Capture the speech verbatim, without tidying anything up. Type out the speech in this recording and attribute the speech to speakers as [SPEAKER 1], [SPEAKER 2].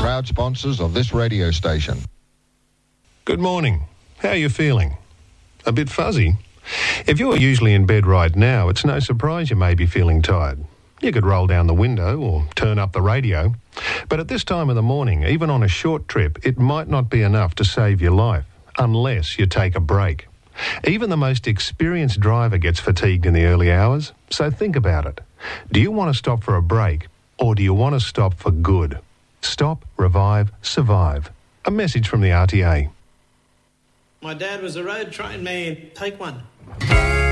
[SPEAKER 1] proud sponsors of this radio station.
[SPEAKER 2] Good morning. How are you feeling? A bit fuzzy? If you're usually in bed right now, it's no surprise you may be feeling tired. You could roll down the window or turn up the radio. But at this time of the morning, even on a short trip, it might not be enough to save your life, unless you take a break. Even the most experienced driver gets fatigued in the early hours, so think about it. Do you want to stop for a break, or do you want to stop for good? Stop, revive, survive. A message from the R T A.
[SPEAKER 3] My dad was a road train man. Take one.